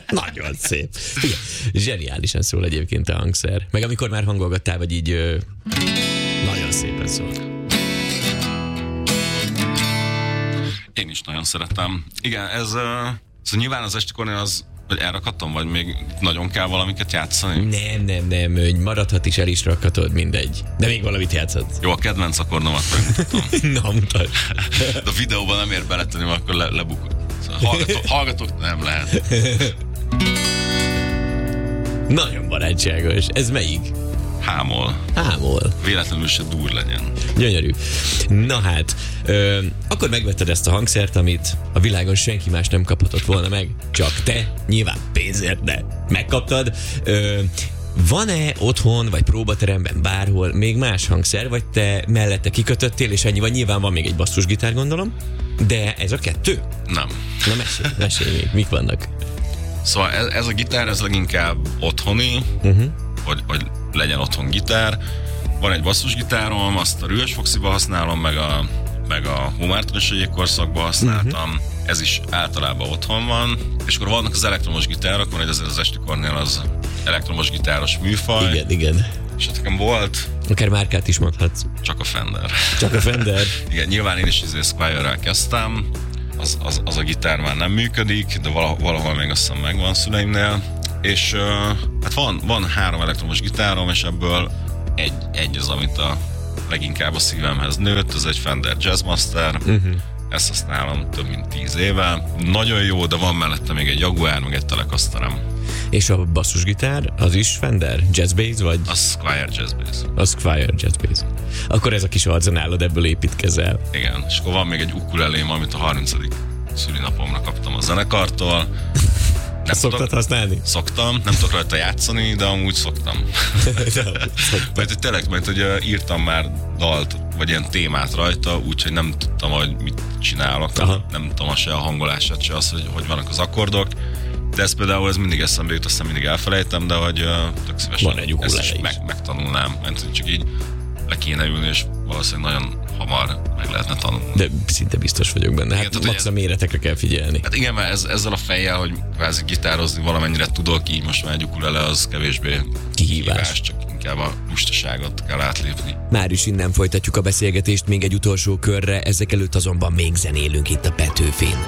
Nagyon szép. Figyelj, zseniálisan szól egyébként a hangszer. Meg amikor már hangolgattál, vagy így nagyon szépen szól. Én is nagyon szeretem. Igen, ez szóval nyilván az esti kornél az, hogy elrakhatom, vagy még nagyon kell valamiket játszani? Nem, hogy maradhat is, el is rakhatod, mindegy. De még valamit játszhatsz. Jó, a kedvenc akkordomat megmutatom. Na, mutasd. De a videóban nem ér beletenni, mert akkor lebukod. Szóval hallgatok, nem lehet. Nagyon barátságos. Ez melyik? Hámol. Véletlenül se dur legyen. Gyönyörű. Na hát, akkor megvetted ezt a hangszert, amit a világon senki más nem kaphatott volna meg, csak te, nyilván pénzért, de megkaptad. Van-e otthon, vagy próbateremben bárhol még más hangszer, vagy te mellette kikötöttél, és ennyi van? Nyilván van még egy basszusgitár, gondolom, de ez a kettő? Nem. Na mesélj még, mik vannak? Szóval ez a gitár, ez leginkább otthoni, hogy legyen otthon gitár. Van egy basszusgitárom, azt a Rühes Foxiba használom, meg a Hómárton korszakban használtam. Ez is általában otthon van. És akkor vannak az elektromos gitárok, van azért az esti kornél az elektromos gitáros műfaj. Igen. És hát nekem volt... Akár márkát is mondhatsz. Csak a Fender. Csak a Fender? Igen, nyilván én is Squier-rel kezdtem. Az a gitár már nem működik, de valahol még azt hiszem megvan szüleimnél. És hát van 3 elektromos gitárom, és ebből egy az, amit a leginkább a szívemhez nőtt, ez egy Fender Jazzmaster. Ezt használom több mint 10 éve. Nagyon jó, de van mellette még egy Jaguar, meg egy Telecasterem. És a basszusgitár, az is Fender? Jazz Bass, vagy? A Squier Jazz Bass. A Squier Jazz Bass. Akkor ez a kis arzenálod ebből építkezel. Igen, és akkor van még egy ukulelém, amit a 30. szülinapomra kaptam a zenekartól. Szoktad használni? Szoktam, nem tudok rajta játszani, de amúgy szoktam. Mert tényleg, hogy írtam már dalt, vagy ilyen témát rajta, úgyhogy nem tudtam, hogy mit csinálok. Aha. Nem tudom se a hangolását, se az, hogy vannak az akkordok. De ez például ez mindig eszembe jut, aztán mindig elfelejtem, de hogy tök szívesen ezt is megtanulnám. Mert csak így le kéne ülni, és valószínűleg nagyon hamar meg lehetne tanulni. De szinte biztos vagyok benne. Hát igen, max a méretekre kell figyelni. Hát igen, mert ezzel a fejjel, hogy kvázi gitározni valamennyire tudok, így most már egy ukulele az kevésbé kihívás, csak inkább a lustaságot kell átlépni. Már is innen folytatjuk a beszélgetést még egy utolsó körre, ezek előtt azonban még zenélünk itt a Petőfin.